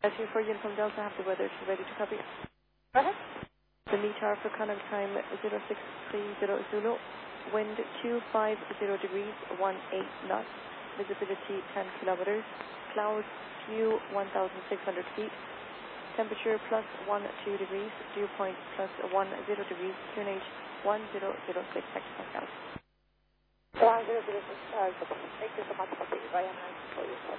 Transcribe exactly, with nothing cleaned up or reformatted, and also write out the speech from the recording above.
Actually, for Uniform Delta, have the weather to ready to copy. Go ahead. The meter for Connaught time zero six three zero Zulu, wind two five zero degrees, one eight knots, visibility ten kilometers, clouds few one thousand six hundred feet, temperature plus one two degrees, dew point plus one zero degrees, Q N H one zero zero six hectopascals. one zero zero six, uh, thank you so much for being very nice for you.